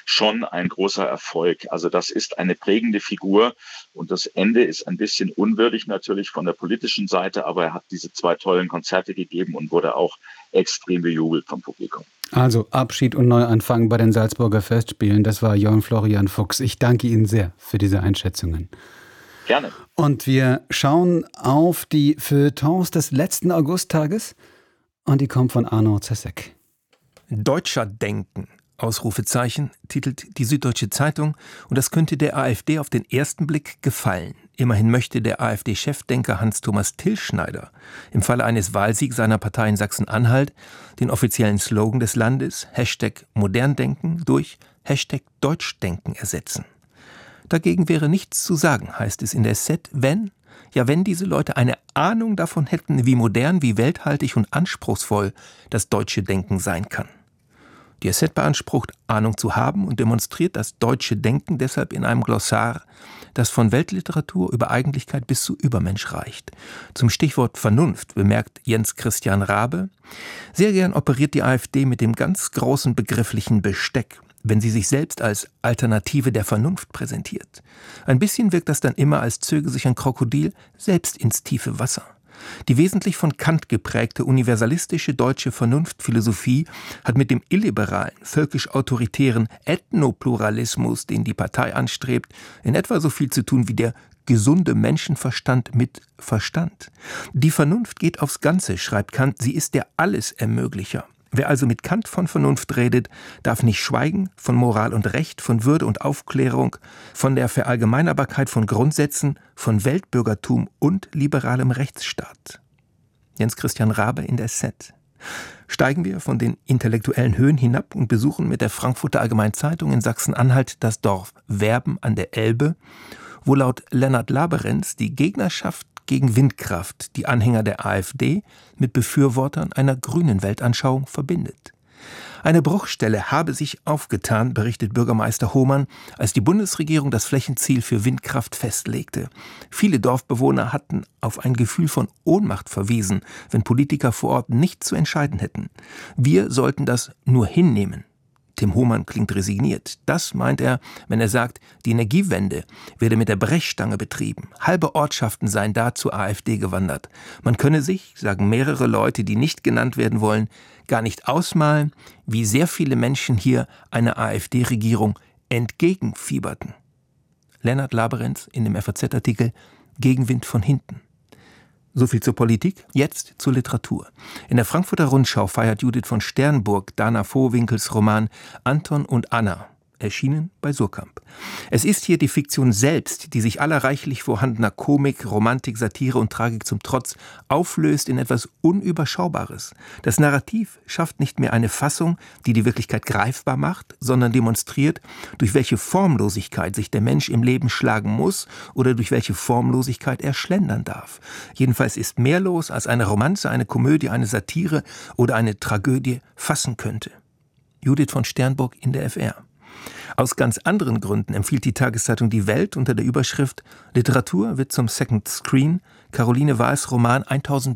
schon ein großer Erfolg. Also das ist eine prägende Figur und das Ende ist ein bisschen unwürdig natürlich von der politischen Seite, aber er hat diese 2 tollen Konzerte gegeben und wurde auch extrem bejubelt vom Publikum. Also Abschied und Neuanfang bei den Salzburger Festspielen, das war Jörn Florian Fuchs. Ich danke Ihnen sehr für diese Einschätzungen. Gerne. Und wir schauen auf die Feuilletons des letzten Augusttages und die kommt von Arno Zesek. Deutscher Denken, Ausrufezeichen, titelt die Süddeutsche Zeitung, und das könnte der AfD auf den ersten Blick gefallen. Immerhin möchte der AfD-Chefdenker Hans-Thomas Tilschneider im Falle eines Wahlsiegs seiner Partei in Sachsen-Anhalt den offiziellen Slogan des Landes #Moderndenken durch #Deutschdenken ersetzen. Dagegen wäre nichts zu sagen, heißt es in der SZ, wenn diese Leute eine Ahnung davon hätten, wie modern, wie welthaltig und anspruchsvoll das deutsche Denken sein kann. Die SZ beansprucht, Ahnung zu haben und demonstriert das deutsche Denken deshalb in einem Glossar, das von Weltliteratur über Eigentlichkeit bis zu Übermensch reicht. Zum Stichwort Vernunft bemerkt Jens Christian Rabe: Sehr gern operiert die AfD mit dem ganz großen begrifflichen Besteck, wenn sie sich selbst als Alternative der Vernunft präsentiert. Ein bisschen wirkt das dann immer, als zöge sich ein Krokodil selbst ins tiefe Wasser. Die wesentlich von Kant geprägte universalistische deutsche Vernunftphilosophie hat mit dem illiberalen, völkisch-autoritären Ethnopluralismus, den die Partei anstrebt, in etwa so viel zu tun wie der gesunde Menschenverstand mit Verstand. Die Vernunft geht aufs Ganze, schreibt Kant, sie ist der Allesermöglicher. Wer also mit Kant von Vernunft redet, darf nicht schweigen von Moral und Recht, von Würde und Aufklärung, von der Verallgemeinerbarkeit von Grundsätzen, von Weltbürgertum und liberalem Rechtsstaat. Jens Christian Rabe in der SZ. Steigen wir von den intellektuellen Höhen hinab und besuchen mit der Frankfurter Allgemeinen Zeitung in Sachsen-Anhalt das Dorf Werben an der Elbe, wo laut Lennart Laberenz die Gegnerschaft gegen Windkraft die Anhänger der AfD mit Befürwortern einer grünen Weltanschauung verbindet. Eine Bruchstelle habe sich aufgetan, berichtet Bürgermeister Hohmann, als die Bundesregierung das Flächenziel für Windkraft festlegte. Viele Dorfbewohner hatten auf ein Gefühl von Ohnmacht verwiesen, wenn Politiker vor Ort nicht zu entscheiden hätten. Wir sollten das nur hinnehmen. Tim Hohmann klingt resigniert. Das meint er, wenn er sagt, die Energiewende werde mit der Brechstange betrieben. Halbe Ortschaften seien da zur AfD gewandert. Man könne sich, sagen mehrere Leute, die nicht genannt werden wollen, gar nicht ausmalen, wie sehr viele Menschen hier einer AfD-Regierung entgegenfieberten. Lennart Laberenz in dem FAZ-Artikel Gegenwind von hinten. So viel zur Politik, jetzt zur Literatur. In der Frankfurter Rundschau feiert Judith von Sternburg Dana Vohwinkels Roman Anton und Anna, erschienen bei Surkamp. Es ist hier die Fiktion selbst, die sich aller reichlich vorhandener Komik, Romantik, Satire und Tragik zum Trotz auflöst in etwas Unüberschaubares. Das Narrativ schafft nicht mehr eine Fassung, die die Wirklichkeit greifbar macht, sondern demonstriert, durch welche Formlosigkeit sich der Mensch im Leben schlagen muss oder durch welche Formlosigkeit er schlendern darf. Jedenfalls ist mehr los, als eine Romanze, eine Komödie, eine Satire oder eine Tragödie fassen könnte. Judith von Sternburg in der FR. Aus ganz anderen Gründen empfiehlt die Tageszeitung Die Welt unter der Überschrift Literatur wird zum Second Screen Caroline Wahls Roman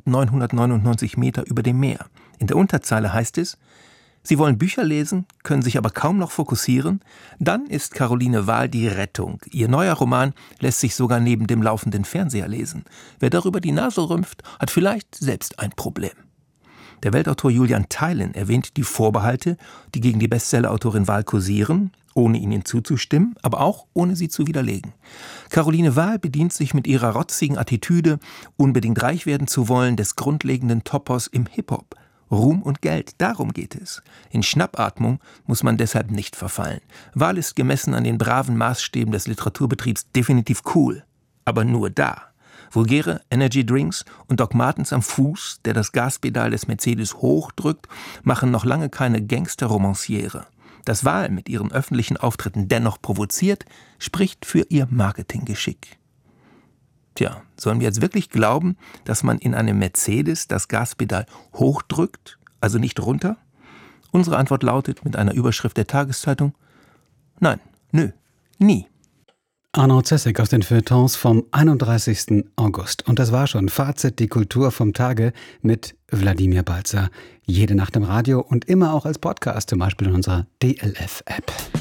1999 Meter über dem Meer. In der Unterzeile heißt es: Sie wollen Bücher lesen, können sich aber kaum noch fokussieren? Dann ist Caroline Wahl die Rettung. Ihr neuer Roman lässt sich sogar neben dem laufenden Fernseher lesen. Wer darüber die Nase rümpft, hat vielleicht selbst ein Problem. Der Weltautor Julian Theilen erwähnt die Vorbehalte, die gegen die Bestsellerautorin Wahl kursieren, ohne ihnen zuzustimmen, aber auch ohne sie zu widerlegen. Caroline Wahl bedient sich mit ihrer rotzigen Attitüde, unbedingt reich werden zu wollen, des grundlegenden Topos im Hip-Hop. Ruhm und Geld, darum geht es. In Schnappatmung muss man deshalb nicht verfallen. Wahl ist gemessen an den braven Maßstäben des Literaturbetriebs definitiv cool, aber nur da. Vulgäre Energy-Drinks und Doc Martens am Fuß, der das Gaspedal des Mercedes hochdrückt, machen noch lange keine Gangster-Romanciere. Dass Wahl mit ihren öffentlichen Auftritten dennoch provoziert, spricht für ihr Marketinggeschick. Tja, sollen wir jetzt wirklich glauben, dass man in einem Mercedes das Gaspedal hochdrückt, also nicht runter? Unsere Antwort lautet mit einer Überschrift der Tageszeitung: Nein, nö, nie. Arno Zesek aus den Feuilletons vom 31. August. Und das war schon Fazit, die Kultur vom Tage mit Wladimir Balzer. Jede Nacht im Radio und immer auch als Podcast, zum Beispiel in unserer DLF-App.